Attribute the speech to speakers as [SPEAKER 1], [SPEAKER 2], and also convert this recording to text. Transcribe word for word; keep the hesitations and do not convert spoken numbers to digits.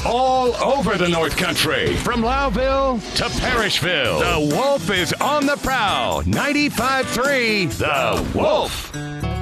[SPEAKER 1] all over the North Country. From Loudville to Parrishville, the Wolf is on the prowl. ninety-five point three, The Wolf.